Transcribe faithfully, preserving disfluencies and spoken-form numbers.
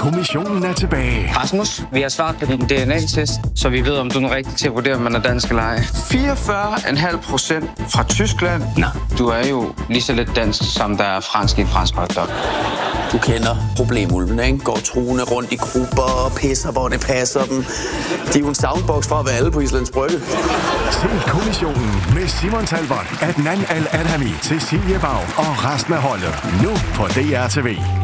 kommissionen er tilbage. Rasmus, vi har svaret på din D N A-test, så vi ved, om du er rigtig til at vurdere, om man er dansk eller ej. fireogfyrre komma fem procent fra Tyskland. Nej, du er jo lige så lidt dansk, som der er fransk i en fransk hotdog. Du kender problemulvene, ikke? Går truende rundt i grupper og pisser, hvor det passer dem. De er jo en soundbox fra at være alle på Islands Brygge. Se kommissionen med Simon Talbot, Adnan Al-Adhami, Cecilie Bag og resten af holdet. Nu på D R T V.